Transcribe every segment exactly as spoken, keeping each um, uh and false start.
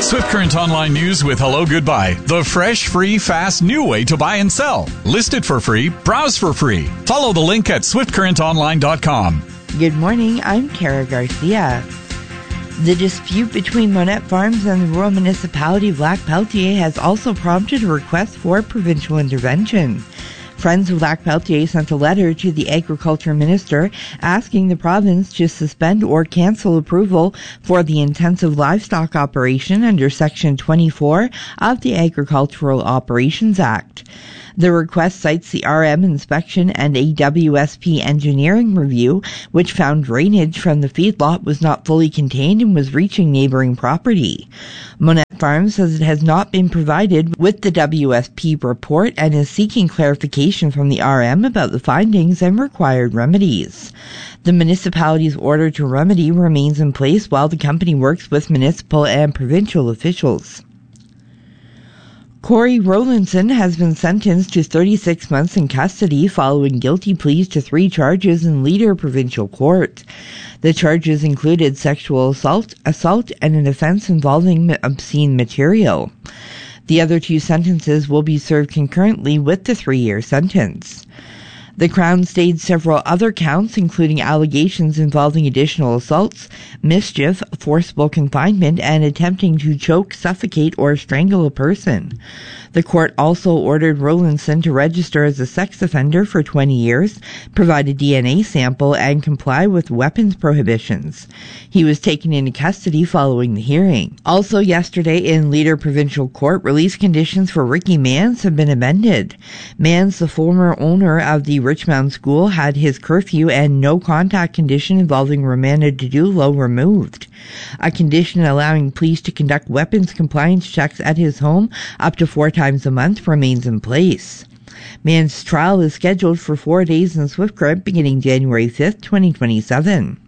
Swift Current Online News with Hello Goodbye. The fresh, free, fast, new way to buy and sell. List it for free. Browse for free. Follow the link at swift current online dot com. Good morning. I'm Kara Garcia. The dispute between Monette Farms and the rural municipality of Lac Pelletier has also prompted a request for provincial intervention. Friends of Lac Pelletier sent a letter to the Agriculture Minister asking the province to suspend or cancel approval for the intensive livestock operation under Section twenty-four of the Agricultural Operations Act. The request cites the R M inspection and a W S P engineering review, which found drainage from the feedlot was not fully contained and was reaching neighboring property. Monette Farms says it has not been provided with the W S P report and is seeking clarification from the R M about the findings and required remedies. The municipality's order to remedy remains in place while the company works with municipal and provincial officials. Corey Rowlandson has been sentenced to thirty-six months in custody following guilty pleas to three charges in Leader Provincial Court. The charges included sexual assault, assault, and an offense involving obscene material. The other two sentences will be served concurrently with the three-year sentence. The Crown stayed several other counts, including allegations involving additional assaults, mischief, forcible confinement, and attempting to choke, suffocate, or strangle a person. The court also ordered Rowlandson to register as a sex offender for twenty years, provide a D N A sample, and comply with weapons prohibitions. He was taken into custody following the hearing. Also yesterday in Leader Provincial Court, release conditions for Ricky Mans have been amended. Mans, the former owner of the Richmond School, had his curfew and no contact condition involving Romana Didulo removed. A condition allowing police to conduct weapons compliance checks at his home up to four times a month remains in place. Mans' trial is scheduled for four days in Swift Current beginning January fifth, twenty twenty-seven.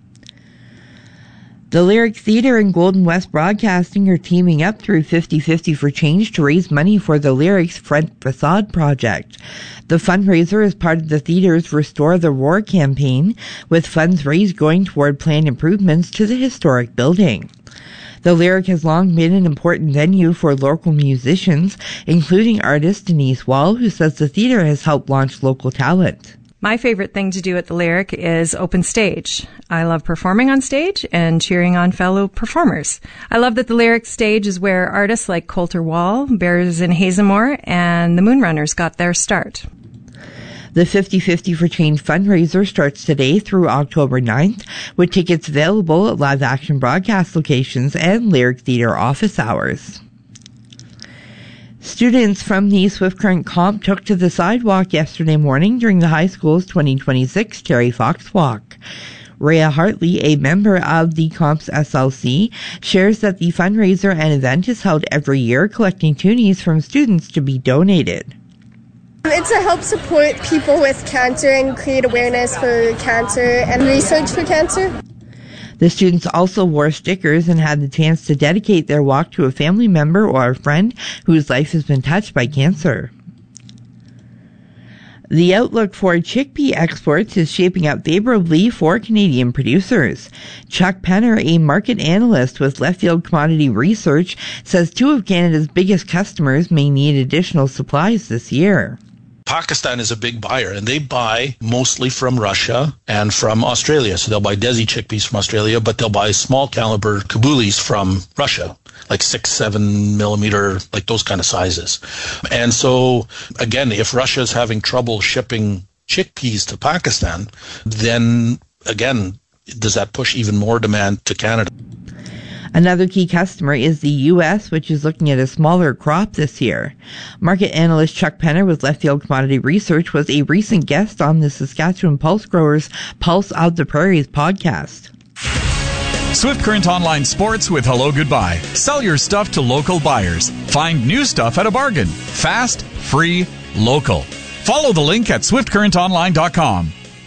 The Lyric Theatre and Golden West Broadcasting are teaming up through fifty fifty for Change to raise money for the Lyrics Front Facade project. The fundraiser is part of the theatre's Restore the Roar campaign, with funds raised going toward planned improvements to the historic building. The Lyric has long been an important venue for local musicians, including artist Denise Wall, who says the theatre has helped launch local talent. My favorite thing to do at the Lyric is open stage. I love performing on stage and cheering on fellow performers. I love that the Lyric stage is where artists like Coulter Wall, Bears in Hazelmore, and the Moonrunners got their start. The fifty fifty for Change fundraiser starts today through October ninth, with tickets available at live action broadcast locations and Lyric Theatre office hours. Students from the Swift Current Comp took to the sidewalk yesterday morning during the high school's twenty twenty-six Terry Fox Walk. Rhea Hartley, a member of the Comp's S L C, shares that the fundraiser and event is held every year, collecting toonies from students to be donated. It's to help support people with cancer and create awareness for cancer and research for cancer. The students also wore stickers and had the chance to dedicate their walk to a family member or a friend whose life has been touched by cancer. The outlook for chickpea exports is shaping up favorably for Canadian producers. Chuck Penner, a market analyst with Leftfield Commodity Research, says two of Canada's biggest customers may need additional supplies this year. Pakistan is a big buyer, and they buy mostly from Russia and from Australia. So they'll buy Desi chickpeas from Australia, but they'll buy small caliber Kabulis from Russia, like six, seven millimeter, like those kind of sizes. And so, again, if Russia's having trouble shipping chickpeas to Pakistan, then, again, does that push even more demand to Canada? Another key customer is the U S, which is looking at a smaller crop this year. Market analyst Chuck Penner with Leftfield Commodity Research was a recent guest on the Saskatchewan Pulse Growers Pulse of the Prairies podcast. Swift Current Online Sports with Hello Goodbye. Sell your stuff to local buyers. Find new stuff at a bargain. Fast, free, local. Follow the link at swift current online dot com.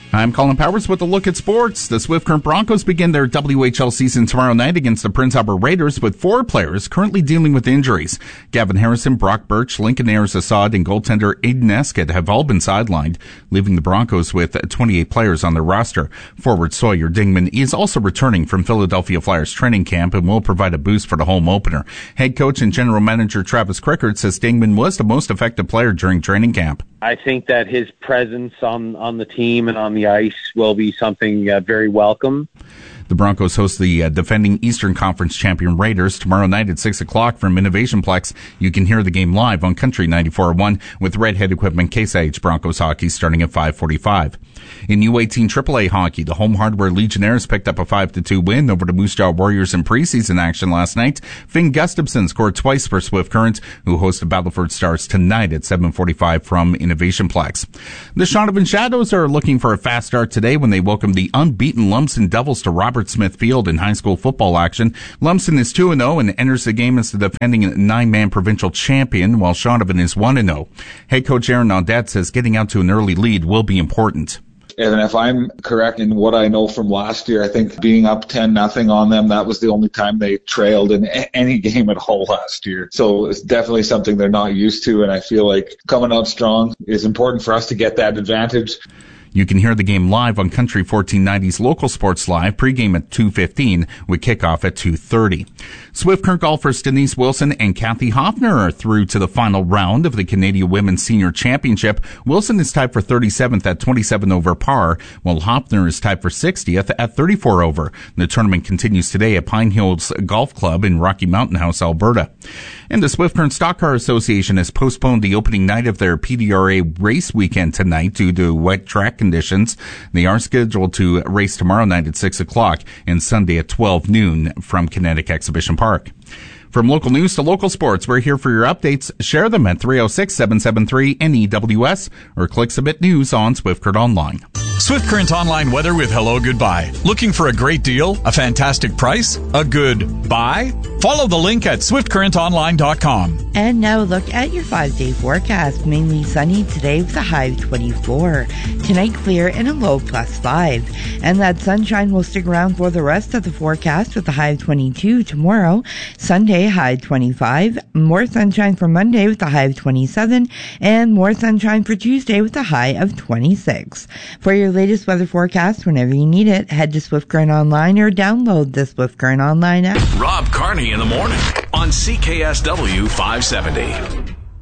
I'm Colin Powers with a look at sports. The Swift Current Broncos begin their W H L season tomorrow night against the Prince Albert Raiders with four players currently dealing with injuries. Gavin Harrison, Brock Birch, Lincoln Ayers-Assad, and goaltender Aiden Escott have all been sidelined, leaving the Broncos with twenty-eight players on their roster. Forward Sawyer Dingman is also returning from Philadelphia Flyers training camp and will provide a boost for the home opener. Head coach and general manager Travis Crickard says Dingman was the most effective player during training camp. I think that his presence on, on the team and on the ice will be something uh, very welcome. The Broncos host the uh, defending Eastern Conference champion Raiders tomorrow night at six o'clock from Innovation Plex. You can hear the game live on Country ninety-four point one with Redhead Equipment Case I H Broncos hockey starting at five forty-five. In U eighteen triple A hockey, the home hardware Legionnaires picked up a five to two win over the Moose Jaw Warriors in preseason action last night. Finn Gustafson scored twice for Swift Current, who host the Battleford Stars tonight at seven forty-five from Innovation Plex. The Shaunavon Shadows are looking for a fast start today when they welcome the unbeaten Lumsden Devils to Robert Smith Field in high school football action. Lumsden is two and oh and enters the game as the defending nine-man provincial champion, while Shaunavon is one and oh. Head coach Aaron Naudette says getting out to an early lead will be important. And if I'm correct in what I know from last year, I think being up ten nothing on them, that was the only time they trailed in a- any game at all last year. So it's definitely something they're not used to, and I feel like coming out strong is important for us to get that advantage. You can hear the game live on Country fourteen ninety's Local Sports Live, pregame at two fifteen with kickoff at two thirty. Swift Current golfers Denise Wilson and Kathy Hoffner are through to the final round of the Canadian Women's Senior Championship. Wilson is tied for thirty-seventh at twenty-seven over par, while Hoffner is tied for sixtieth at thirty-four over. The tournament continues today at Pine Hills Golf Club in Rocky Mountain House, Alberta. And the Swift Current Stock Car Association has postponed the opening night of their P D R A race weekend tonight due to wet track conditions. They are scheduled to race tomorrow night at six o'clock and Sunday at twelve noon from Kinetic Exhibition Park. From local news to local sports, we're here for your updates. Share them at three oh six, seven seven three, N E W S or click Submit News on Swift Current Online. Swift Current Online weather with Hello Goodbye. Looking for a great deal, a fantastic price, a good buy? Follow the link at swift current online dot com. And now look at your five-day forecast. Mainly sunny today with a high of twenty-four. Tonight clear and a low plus five. And that sunshine will stick around for the rest of the forecast with a high of twenty-two tomorrow. Sunday, high of twenty-five. More sunshine for Monday with a high of twenty-seven. And more sunshine for Tuesday with a high of twenty-six. For your latest weather forecast, whenever you need it, head to Swift Current Online or download the Swift Current Online app. Rob Carney in the morning on C K S W five seventy.